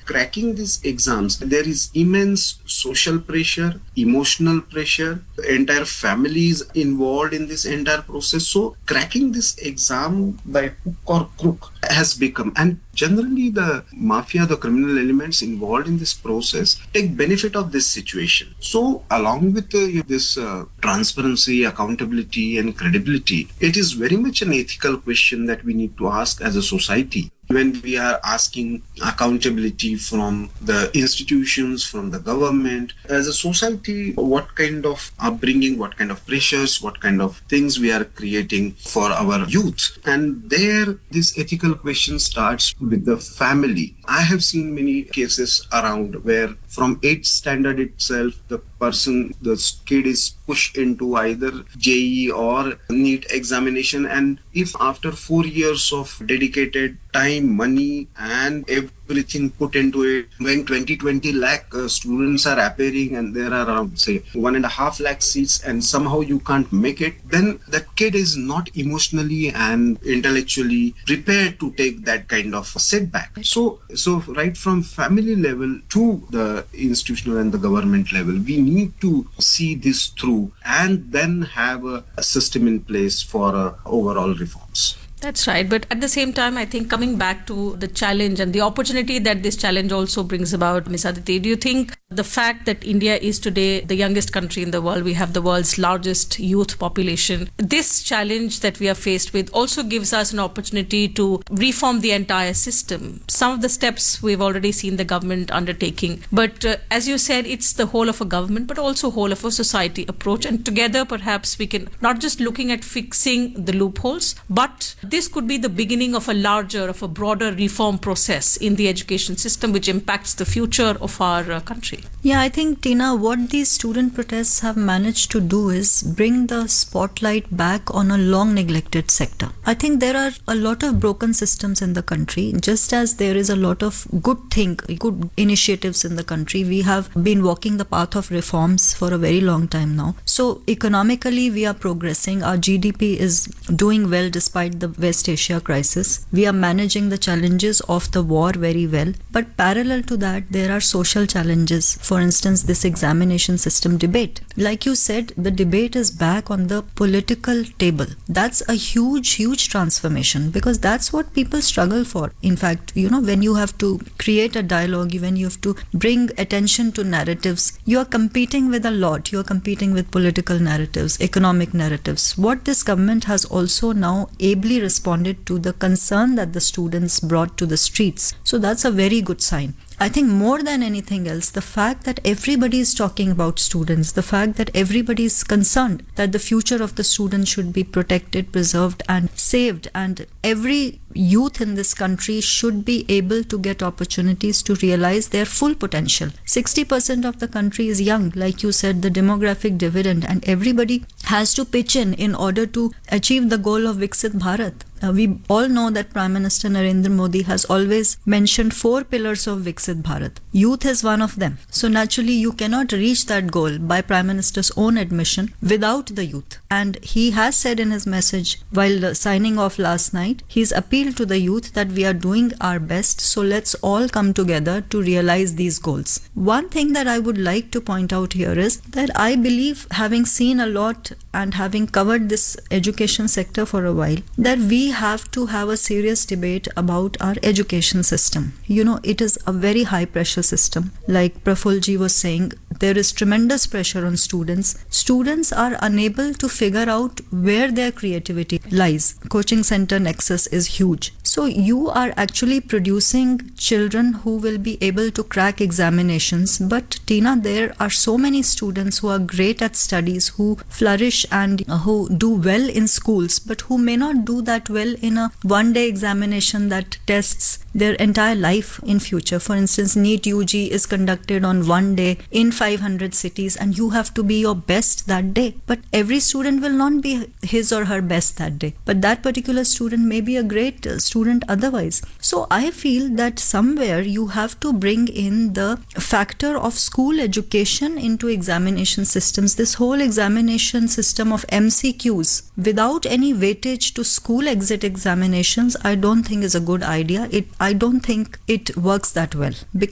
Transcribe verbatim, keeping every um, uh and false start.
cracking these exams, there is immense social pressure, emotional pressure, the entire family is involved in this entire process. So cracking this exam by hook or crook has become, and generally the mafia, the criminal elements involved in this process take benefit of this situation. So along with uh, this uh, transparency, accountability and credibility, it is very much an ethical question that we need to ask as a society. When we are asking accountability from the institutions, from the government, as a society, what kind of upbringing, what kind of pressures, what kind of things we are creating for our youth. And there, this ethical question starts with the family. I have seen many cases around where from eighth standard itself, the person, the kid is pushed into either J E E or NEET examination. And if after four years of dedicated time, money and everything put into it, when twenty, twenty lakh uh, students are appearing and there are around say one and a half lakh seats and somehow you can't make it, then the kid is not emotionally and intellectually prepared to take that kind of setback. So, so right from family level to the institutional and the government level, we need to see this through and then have a, a system in place for uh, overall reforms. That's right. But at the same time, I think coming back to the challenge and the opportunity that this challenge also brings about, Miz Aditi, do you think the fact that India is today the youngest country in the world, we have the world's largest youth population, this challenge that we are faced with also gives us an opportunity to reform the entire system? Some of the steps we've already seen the government undertaking. But uh, as you said, it's the whole of a government, but also whole of a society approach. And together, perhaps we can not just looking at fixing the loopholes, but this could be the beginning of a larger, of a broader reform process in the education system, which impacts the future of our uh, country. Yeah, I think, Tina, what these student protests have managed to do is bring the spotlight back on a long neglected sector. I think there are a lot of broken systems in the country, just as there is a lot of good thing, good initiatives in the country. We have been walking the path of reforms for a very long time now. So economically, we are progressing. Our G D P is doing well despite the West Asia crisis. We are managing the challenges of the war very well. But parallel to that, there are social challenges. For instance, this examination system debate. Like you said, the debate is back on the political table. That's a huge, huge transformation because that's what people struggle for. In fact, you know, when you have to create a dialogue, when you have to bring attention to narratives, you are competing with a lot. You are competing with political narratives, economic narratives. What this government has also now ably responded to the concern that the students brought to the streets. So that's a very good sign. I think more than anything else, the fact that everybody is talking about students, the fact that everybody is concerned that the future of the students should be protected, preserved and saved, and every youth in this country should be able to get opportunities to realize their full potential. sixty percent of the country is young, like you said, the demographic dividend, and everybody has to pitch in in order to achieve the goal of Viksit Bharat. Uh, we all know that Prime Minister Narendra Modi has always mentioned four pillars of Viksit Bharat. Youth is one of them. So naturally, you cannot reach that goal by Prime Minister's own admission without the youth. And he has said in his message while signing off last night, he's appealed to the youth that we are doing our best. So let's all come together to realize these goals. One thing that I would like to point out here is that I believe, having seen a lot and having covered this education sector for a while, that we have to have a serious debate about our education system. You know, it is a very high pressure system. Like Prafulji was saying, there is tremendous pressure on students. Students are unable to figure out where their creativity lies. Coaching center nexus is huge. So you are actually producing children who will be able to crack examinations. But Tina, there are so many students who are great at studies, who flourish and who do well in schools, but who may not do that well in a one-day examination that tests their entire life in future. For instance, NEET U G is conducted on one day in five hundred cities and you have to be your best that day. But every student will not be his or her best that day. But that particular student may be a great student otherwise. So I feel that somewhere you have to bring in the factor of school education into examination systems. This whole examination system of M C Qs without any weightage to school exit examinations, I don't think is a good idea. It I don't think it works that well because